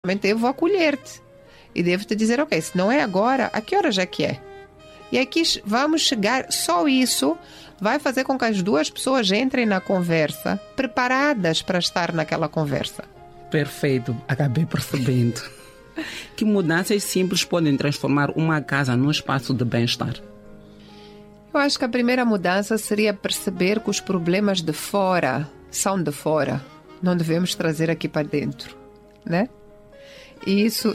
devo acolher-te. E devo te dizer, ok, se não é agora, a que horas é que é? E aqui vamos chegar, só isso vai fazer com que as duas pessoas entrem na conversa preparadas para estar naquela conversa. Perfeito, acabei percebendo. Que mudanças simples podem transformar uma casa num espaço de bem-estar? Eu acho que a primeira mudança seria perceber que os problemas de fora são de fora. Não devemos trazer aqui para dentro, né? E isso...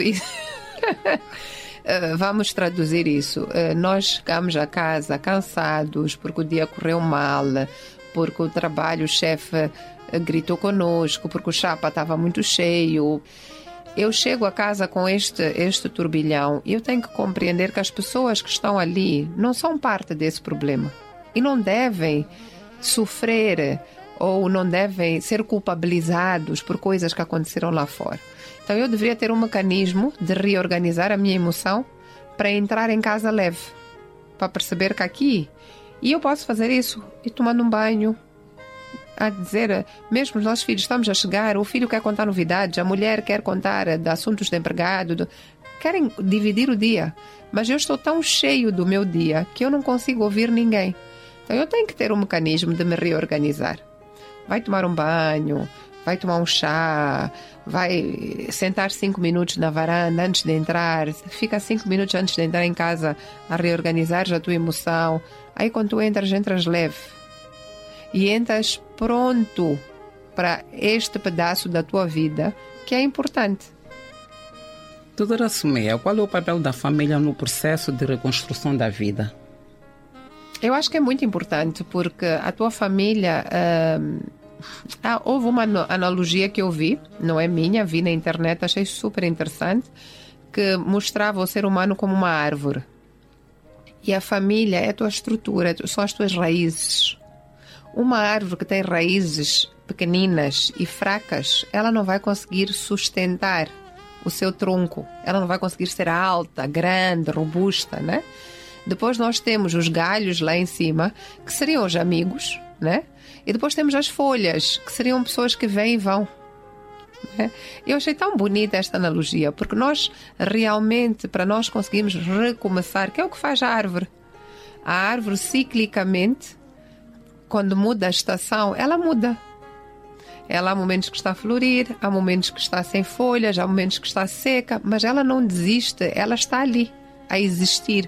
Vamos traduzir isso. Nós chegamos a casa cansados porque o dia correu mal, porque o trabalho, o chefe gritou conosco, porque o chapa estava muito cheio. Eu chego a casa com este turbilhão e eu tenho que compreender que as pessoas que estão ali não são parte desse problema e não devem sofrer ou não devem ser culpabilizados por coisas que aconteceram lá fora. Então eu deveria ter um mecanismo de reorganizar a minha emoção para entrar em casa leve, para perceber que aqui, e eu posso fazer isso, e tomando um banho, a dizer, mesmo os nossos filhos, estamos a chegar, o filho quer contar novidades, a mulher quer contar de assuntos de empregado, querem dividir o dia, mas eu estou tão cheio do meu dia que eu não consigo ouvir ninguém. Então eu tenho que ter um mecanismo de me reorganizar. Vai tomar um banho, vai tomar um chá, vai sentar 5 minutos na varanda antes de entrar, fica 5 minutos antes de entrar em casa a reorganizar a tua emoção. Aí quando tu entras leve e entras pronto para este pedaço da tua vida que é importante. Doutora Someia, qual é o papel da família no processo de reconstrução da vida? Eu acho que é muito importante porque a tua família... houve uma analogia que eu vi, não é minha, vi na internet, achei super interessante, que mostrava o ser humano como uma árvore. E a família é a tua estrutura, são as tuas raízes. Uma árvore que tem raízes pequeninas e fracas, ela não vai conseguir sustentar o seu tronco. Ela não vai conseguir ser alta, grande, robusta, né? Depois nós temos os galhos lá em cima, que seriam os amigos, né? E depois temos as folhas, que seriam pessoas que vêm e vão. Eu achei tão bonita esta analogia, porque nós realmente, para nós conseguirmos recomeçar, que é o que faz a árvore. A árvore, ciclicamente, quando muda a estação, ela muda. Ela há momentos que está a florir, há momentos que está sem folhas, há momentos que está seca, mas ela não desiste, ela está ali, a existir.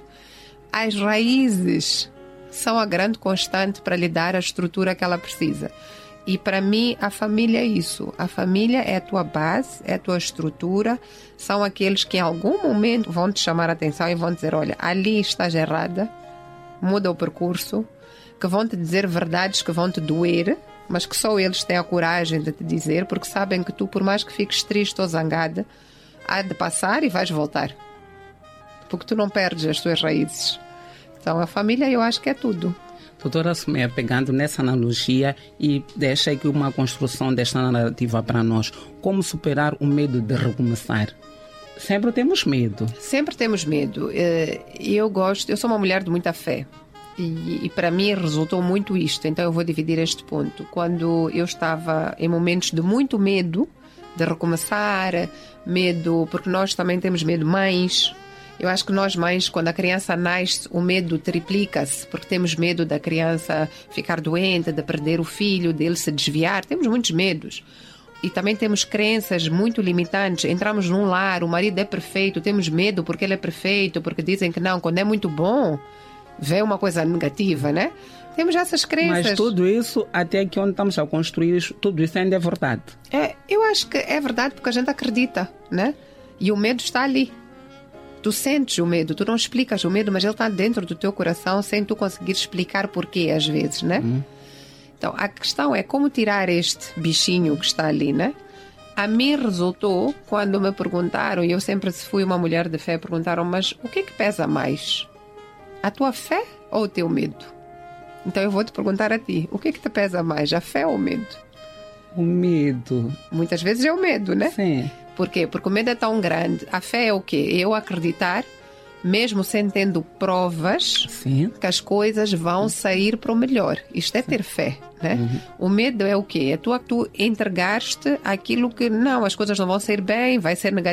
As raízes são a grande constante para lhe dar a estrutura que ela precisa. E para mim, a família é isso. A família é a tua base, é a tua estrutura. São aqueles que em algum momento vão te chamar a atenção e vão dizer, olha, ali estás errada, muda o percurso, que vão te dizer verdades que vão te doer, mas que só eles têm a coragem de te dizer, porque sabem que tu, por mais que fiques triste ou zangada, há de passar e vais voltar. Porque tu não perdes as tuas raízes. Então, a família eu acho que é tudo. Doutora Someia, pegando nessa analogia e deixa aqui uma construção desta narrativa para nós. Como superar o medo de recomeçar? Sempre temos medo. Sempre temos medo. Eu sou uma mulher de muita fé. E para mim resultou muito isto. Então eu vou dividir este ponto. Quando eu estava em momentos de muito medo de recomeçar, medo, porque nós também temos medo, mães. Eu acho que nós mães, quando a criança nasce, o medo triplica-se, porque temos medo da criança ficar doente, de perder o filho, dele se desviar, temos muitos medos. E também temos crenças muito limitantes. Entramos num lar, o marido é perfeito, temos medo porque ele é perfeito, porque dizem que não, quando é muito bom, vê uma coisa negativa, né? Temos essas crenças. Mas tudo isso, até aqui onde estamos a construir, tudo isso ainda é verdade. Eu acho que é verdade porque a gente acredita, né? E o medo está ali. Tu sentes o medo, tu não explicas o medo, mas ele está dentro do teu coração sem tu conseguir explicar porquê às vezes, né? Então, a questão é como tirar este bichinho que está ali, né? A mim resultou quando me perguntaram, e eu sempre fui uma mulher de fé, perguntaram, mas o que é que pesa mais? A tua fé ou o teu medo? Então eu vou te perguntar a ti, o que é que te pesa mais, a fé ou o medo? O medo. Muitas vezes é o medo, né? Sim. Por quê? Porque o medo é tão grande. A fé é o quê? Eu acreditar, mesmo sem tendo provas, sim, que as coisas vão sair para o melhor. Isto é ter fé, né? O medo é o quê? É tu entregaste aquilo que, não, as coisas não vão sair bem, vai ser negativo.